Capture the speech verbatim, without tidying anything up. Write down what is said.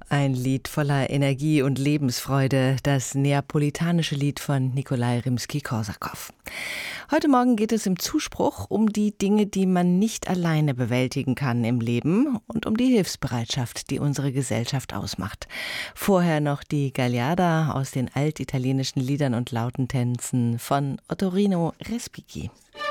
Ein Lied voller Energie und Lebensfreude, das neapolitanische Lied von Nikolai Rimski-Korsakow. Heute Morgen geht es im Zuspruch um die Dinge, die man nicht alleine bewältigen kann im Leben und um die Hilfsbereitschaft, die unsere Gesellschaft ausmacht. Vorher noch die Gagliarda aus den altitalienischen Liedern und Lautentänzen von Ottorino Respighi.